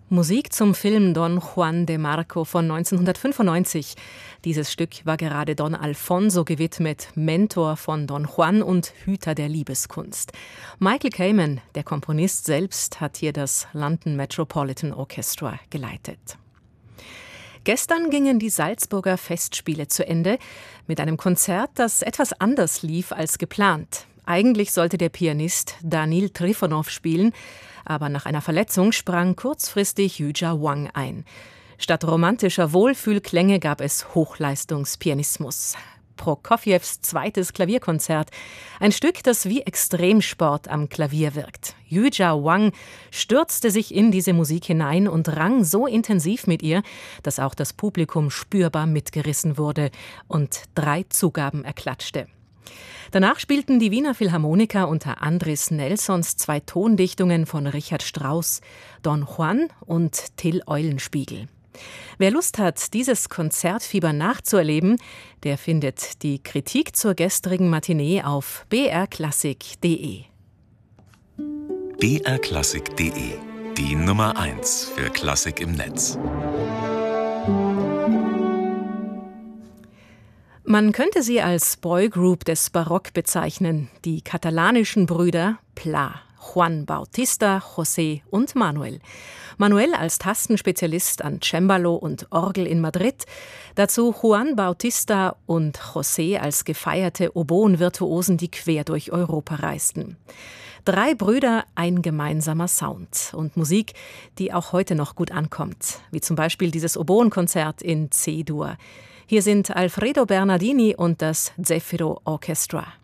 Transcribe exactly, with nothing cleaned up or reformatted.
Musik zum Film Don Juan de Marco von neunzehnhundertfünfundneunzig. Dieses Stück war gerade Don Alfonso gewidmet, Mentor von Don Juan und Hüter der Liebeskunst. Michael Kamen, der Komponist selbst, hat hier das London Metropolitan Orchestra geleitet. Gestern gingen die Salzburger Festspiele zu Ende mit einem Konzert, das etwas anders lief als geplant. Eigentlich sollte der Pianist Danil Trifonov spielen, aber nach einer Verletzung sprang kurzfristig Yuzha Wang ein. Statt romantischer Wohlfühlklänge gab es Hochleistungspianismus. Prokofjews zweites Klavierkonzert. Ein Stück, das wie Extremsport am Klavier wirkt. Yuzha Wang stürzte sich in diese Musik hinein und rang so intensiv mit ihr, dass auch das Publikum spürbar mitgerissen wurde und drei Zugaben erklatschte. Danach spielten die Wiener Philharmoniker unter Andris Nelsons zwei Tondichtungen von Richard Strauss, Don Juan und Till Eulenspiegel. Wer Lust hat, dieses Konzertfieber nachzuerleben, der findet die Kritik zur gestrigen Matinee auf b r klassik punkt d e. b r klassik punkt d e, die Nummer eins für Klassik im Netz. Man könnte sie als Boygroup des Barock bezeichnen, die katalanischen Brüder Pla, Juan Bautista, José und Manuel. Manuel als Tastenspezialist an Cembalo und Orgel in Madrid, dazu Juan Bautista und José als gefeierte Oboen-Virtuosen, die quer durch Europa reisten. Drei Brüder, ein gemeinsamer Sound und Musik, die auch heute noch gut ankommt, wie zum Beispiel dieses Oboenkonzert in C-Dur. Hier sind Alfredo Bernardini und das Zefiro Orchestra.